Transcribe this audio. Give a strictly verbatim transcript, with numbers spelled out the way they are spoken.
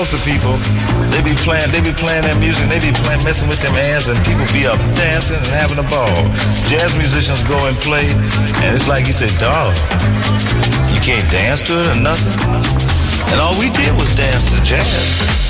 to people, they be playing, they be playing that music, they be playing, messing with them hands, and people be up dancing and having a ball. Jazz musicians go and play, and it's like you say, dog, you can't dance to it or nothing. And all we did was dance to jazz.